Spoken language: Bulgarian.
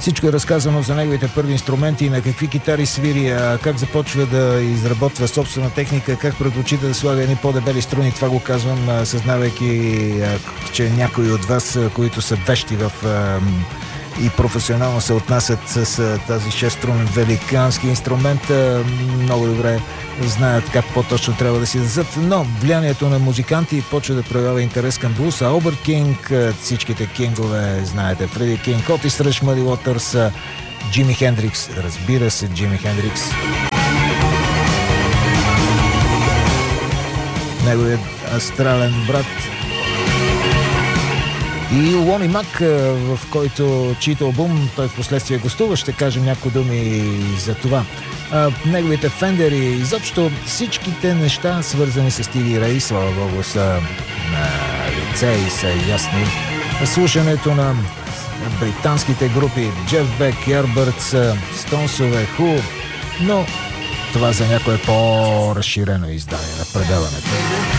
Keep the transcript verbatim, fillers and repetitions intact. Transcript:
Всичко е разказано за неговите първи инструменти, на какви китари свири, как започва да изработва собствена техника, как предпочита да слага едни по-дебели струни. Това го казвам, съзнавайки, че някои от вас, които са вещи в и професионално се отнасят с тази шеструнен великански инструмент, много добре знаят как по-точно трябва да си дадат, но влиянието на музиканти почва да проявява интерес към блуса. Албърт Кинг, всичките кингове, знаете, Фреди Кинг, Отис Ръш, Мъди Уотърс, Джими Хендрикс, разбира се, Джими Хендрикс. Неговият астрален брат и Лони Мак, в който чийто албум той в последствие гостува, ще кажем някои думи за това. А, неговите фендери, изобщо всичките неща, свързани с Стиви Рей, слава Богу, са на лице и са ясни. Слушането на британските групи Джеф Бек, Ярбъртс, Стонсове, Ху, но това за някое по-разширено издание на предаването.